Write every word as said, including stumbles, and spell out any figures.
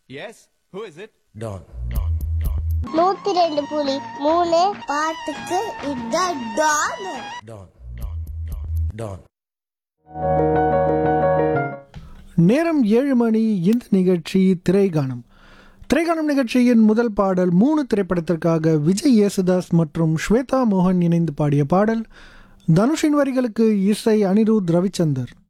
S, who is it? Don. நூத்தி ரெண்டு புலி மூணு பாட்டுக்கு இதான் டான். Don. Don. நேரம் ஏழு மணி. இந்த நிகழ்ச்சி திரைகானம். திரைகானம் நிகழ்ச்சியின் முதல் பாடல் மூணு திரைப்படத்திற்காக விஜய் யேசுதாஸ் மற்றும் ஸ்வேதா மோகன் இணைந்து பாடிய பாடல். தனுஷின் வரிகளுக்கு இசை அனிருத் ரவிச்சந்தர்.